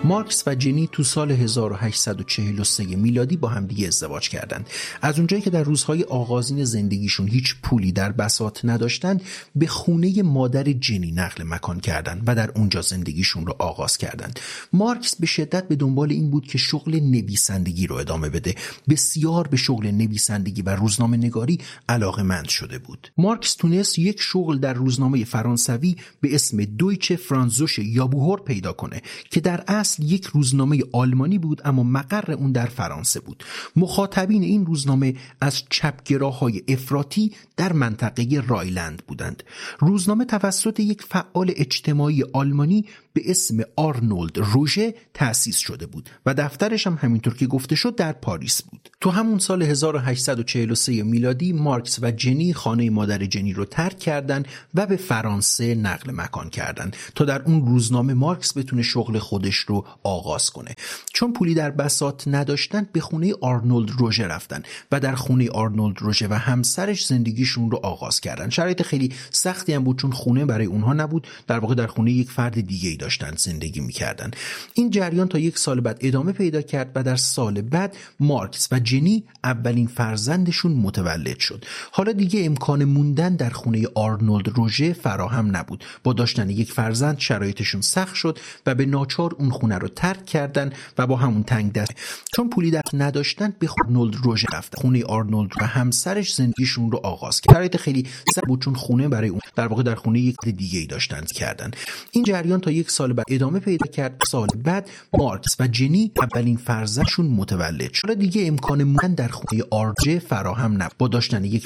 مارکس و جنی تو سال 1843 میلادی با همدیگه ازدواج کردند. از اونجایی که در روزهای آغازین زندگیشون هیچ پولی در بساط نداشتن، به خونه مادر جنی نقل مکان کردند و در اونجا زندگیشون رو آغاز کردند. مارکس به شدت به دنبال این بود که شغل نویسندگی رو ادامه بده. بسیار به شغل نویسندگی و روزنامه نگاری علاقه‌مند شده بود. مارکس تونست یک شغل در روزنامه فرانسوی به اسم دویچه فرانزوشه یابوهور پیدا کنه که در اصل یک روزنامه آلمانی بود اما مقر اون در فرانسه بود. مخاطبین این روزنامه از چپگراهای افراطی در منطقه رایلند بودند. روزنامه توسط یک فعال اجتماعی آلمانی به اسم آرنولد روژه تأسیس شده بود و دفترش هم همینطور که گفته شد در پاریس بود. تو همون سال 1843 میلادی مارکس و جنی خانه مادر جنی رو ترک کردند و به فرانسه نقل مکان کردند تا در اون روزنامه مارکس بتونه شغل خودش رو آغاز کنه. چون پولی در بساط نداشتن به خونه آرنولد روژه رفتن و در خونه آرنولد روژه و همسرش زندگیشون رو آغاز کردن. شرایط خیلی سختی هم بود چون خونه برای اونها نبود، در واقع در خونه یک فرد دیگه‌ای داشتن زندگی می‌کردن. این جریان تا یک سال بعد ادامه پیدا کرد و در سال بعد مارکس و جنی اولین فرزندشون متولد شد. حالا دیگه امکان موندن در خونه آرنولد روژه فراهم نبود. با داشتن یک فرزند شرایطشون سخت شد و به ناچار اون خونه رو ترک کردن و با همون تنگ دست چون پولی در نداشتن به آرنولد روژه رفتن. خونه آرنولد و همسرش زندگیشون رو آغاز کردن. شرایط خیلی سخت بود چون خونه برای اون در واقع در خونه یک دیگه‌ای داشتن کردن. این جریان تا یک سال بعد ادامه پیدا کرد. سال بعد مارکس و جنی اولین فرزندشون متولد شد. دیگه امکان موندن در خونه آرژه فراهم نبود. با داشتن یک